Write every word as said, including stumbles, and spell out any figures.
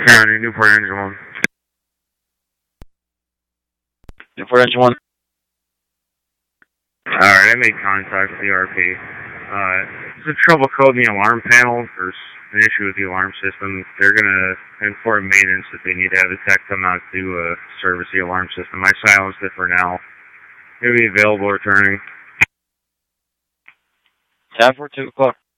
County, Newport Engine one. Newport Engine one. Alright, I made contact with the R P. Uh, there's a trouble coding the alarm panel. There's an issue with the alarm system. They're going to inform maintenance that they need to have the tech come out to uh, service the alarm system. I silenced it for now. It'll be available returning. Time for two o'clock.